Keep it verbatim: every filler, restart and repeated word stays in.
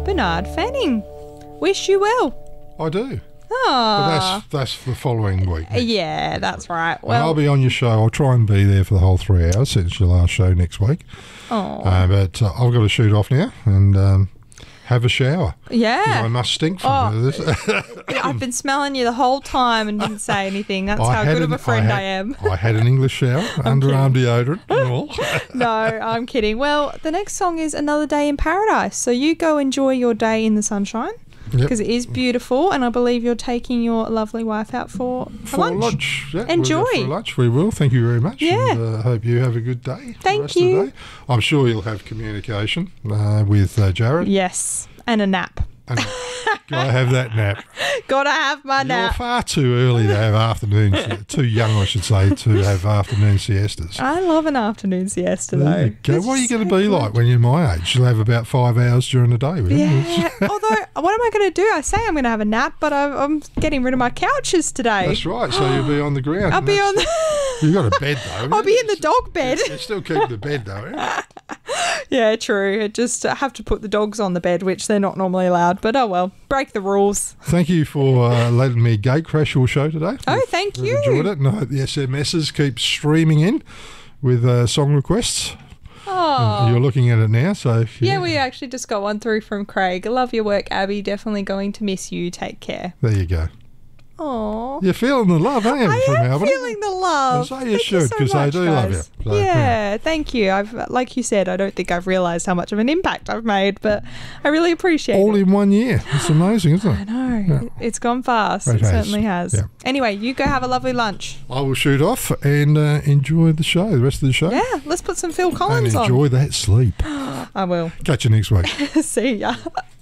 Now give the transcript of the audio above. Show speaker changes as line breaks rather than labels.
Bernard Fanning. Wish you well.
I do.
Oh.
But that's that's the following week. Nick.
Yeah, that's right.
And
Well,
I'll be on your show. I'll try and be there for the whole three hours since your last show next week.
oh.
Uh, but uh, I've got to shoot off now and um, have a shower. 'Cause I
yeah.
must stink from
Oh.
this.
I've been smelling you the whole time and didn't say anything. That's
I
how
had
good of
an-
a friend
had,
I am.
I had an English shower, underarm deodorant and all.
No, I'm kidding. Well, the next song is Another Day in Paradise. So you go enjoy your day in the sunshine
Yep.
because it is beautiful, and I believe you're taking your lovely wife out for, a
For
lunch.
lunch. Yeah,
Enjoy.
We'll go for lunch. We will. Thank you very much.
Yeah.
And, uh, hope you have a good day.
Thank
the rest
you.
Of the day. I'm sure you'll have communication uh, with uh, Jared.
Yes, and a nap.
And gotta have that nap.
Gotta have my
You're
nap.
far too early to have afternoon. Too young, I should say, to have afternoon siestas.
I love an afternoon siesta though.
There you go.
It's
What are you
so
going to be
good.
like when you're my age? You'll have about five hours during the day with you.
Yeah. Although, what am I going to do? I say I'm going to have a nap, but I'm, I'm getting rid of my couches today.
That's right. So you'll be on the ground.
I'll
and
be
that's-
on the.
You've got a bed though.
I'll be in the dog bed.
You still keep the bed though. Yeah?
Yeah, true. I just uh, have to put the dogs on the bed, which they're not normally allowed. But oh well, break the rules.
Thank you for uh, letting me gate crash your show today.
Oh,
We've-
thank
we've
you.
Enjoyed it, and I hope the S M Ses keep streaming in with uh, song requests.
Oh.
You're looking at it now, so
Yeah, we actually just got one through from Craig. Love your work, Abby. Definitely going to miss you. Take care.
there you go.
Oh,
You're feeling the love, aren't you,
I
from
am
Albany?
feeling the love.
So you
Thank
should,
so
'cause they
much,
do love
guys.
you. So,
yeah, thank you. I've, like you said, I don't think I've realised how much of an impact I've made, but I really appreciate
All
it.
in one year. It's amazing, isn't
I
it?
know.
Yeah.
It's gone fast.
It
It,
has.
certainly has.
Yeah.
Anyway, you go have a lovely lunch.
I will shoot off and uh, enjoy the show, the rest of the show.
Yeah, let's put some Phil
And
Collins on.
enjoy that sleep.
I will.
Catch you next week.
See ya.